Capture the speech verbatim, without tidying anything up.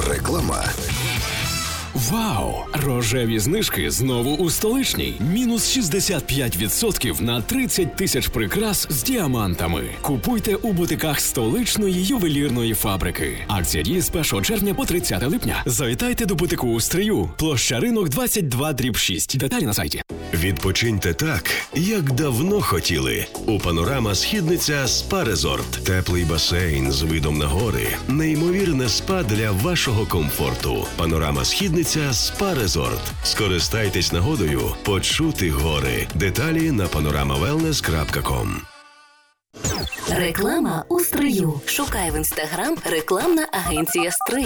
Реклама. Вау! Рожеві знижки знову у Столичній. Мінус шістдесят п'ять відсотків на тридцять тисяч прикрас з діамантами. Купуйте у бутиках Столичної ювелірної фабрики. Акція діє з першого червня по тридцяте липня. Завітайте до бутику у Стрию. Площа Ринок двадцять два дріб шість. Деталі на сайті. Відпочиньте так, як давно хотіли. У Панорама Східниця Спа Резорт. Теплий басейн з видом на гори. Неймовірне спа для вашого комфорту. Панорама Східниця Спа Резорт. Скористайтесь нагодою почути гори. Деталі на панорама велнес крапка ком. Реклама у Стрию. Шукай в інстаграм рекламна агенція Стрий.